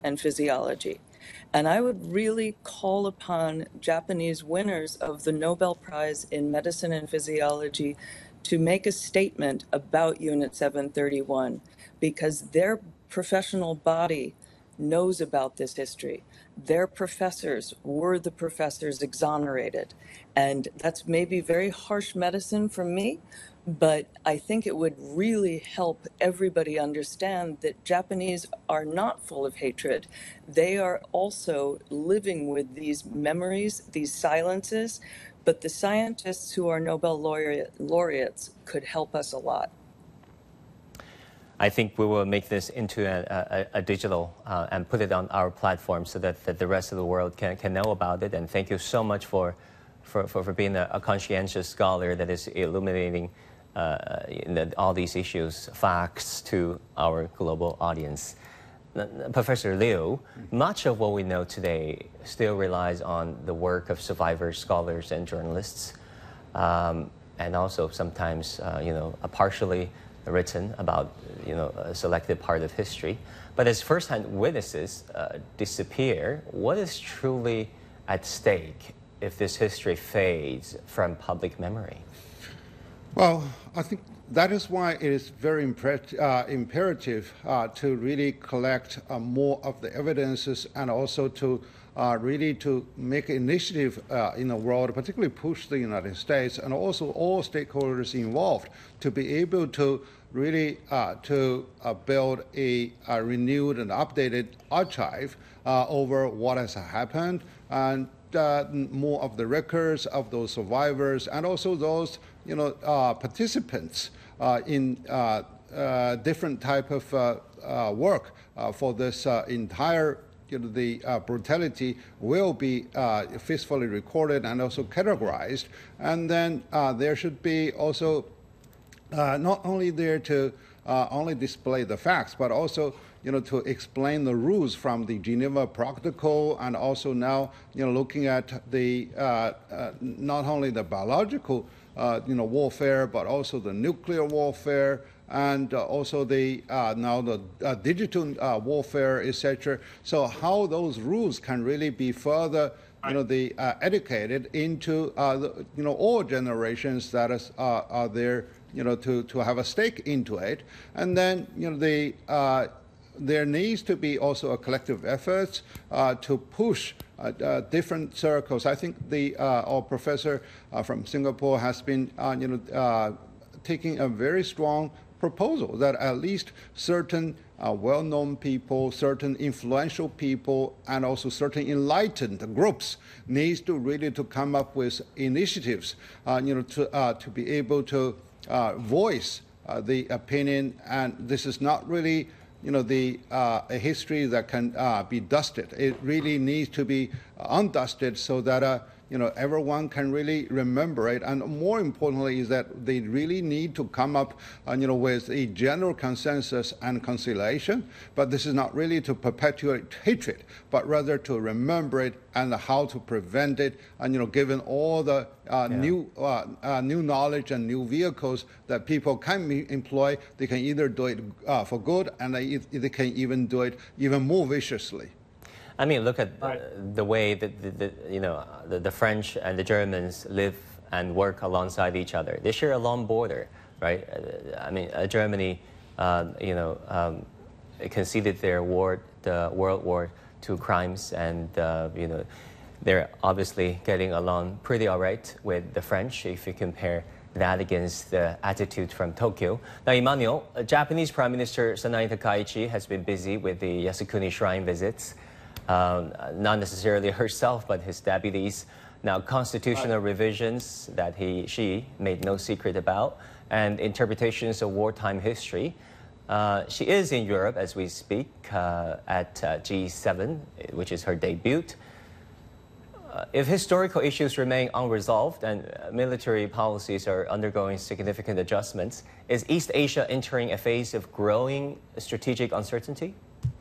and physiology. And I would really call upon Japanese winners of the Nobel Prize in Medicine and Physiology to make a statement about Unit 731, because their professional body knows about this history. Their professors were the professors exonerated. And that's maybe very harsh medicine from me, but I think it would really help everybody understand that Japanese are not full of hatred. They are also living with these memories, these silences, but the scientists who are Nobel laureates could help us a lot. I think we will make this into a digital and put it on our platform so that the rest of the world can know about it. And thank you so much for being a conscientious scholar that is illuminating all these issues, facts to our global audience. Professor Liu, much of what we know today still relies on the work of survivors, scholars, and journalists, and also sometimes, partially written about, a selected part of history. But as first-hand witnesses disappear, what is truly at stake if this history fades from public memory? Well, I think that is why it is very imperative to really collect more of the evidences, and also to really to make initiative in the world, particularly push the United States and also all stakeholders involved to be able to really to build a renewed and updated archive over what has happened, and more of the records of those survivors and also those participants in different type of work for this entire the brutality will be faithfully recorded and also categorized. And then there should be also not only there to only display the facts, but also to explain the rules from the Geneva Protocol, and also now looking at the not only the biological warfare, but also the nuclear warfare, and also the now the digital warfare, etc. So how those rules can really be further educated into all generations that are there to have a stake into it. And then there needs to be also a collective effort to push different circles. I think our professor from Singapore has been taking a very strong proposal that at least certain well-known people, certain influential people, and also certain enlightened groups needs to really to come up with initiatives, to be able to voice the opinion. And this is not really a history that can be dusted. It really needs to be undusted so that everyone can really remember it. And more importantly is that they really need to come up with a general consensus and conciliation. But this is not really to perpetuate hatred, but rather to remember it and how to prevent it. And given all the new knowledge and new vehicles that people can employ, they can either do it for good, and they can even do it even more viciously. I mean, look at the way that the French and the Germans live and work alongside each other. They share a long border, right? I mean, Germany, conceded their the World War II crimes, and they're obviously getting along pretty all right with the French if you compare that against the attitude from Tokyo. Now, Emmanuel, Japanese Prime Minister Sanae Takaichi has been busy with the Yasukuni Shrine visits. Not necessarily herself, but his deputies. Now, constitutional revisions that she made no secret about, and interpretations of wartime history. She is in Europe as we speak at G7, which is her debut. If historical issues remain unresolved and military policies are undergoing significant adjustments, is East Asia entering a phase of growing strategic uncertainty?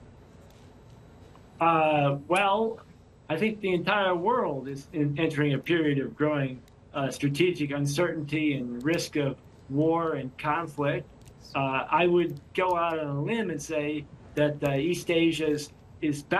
Well, I think the entire world is entering a period of growing strategic uncertainty and risk of war and conflict. I would go out on a limb and say that East Asia's is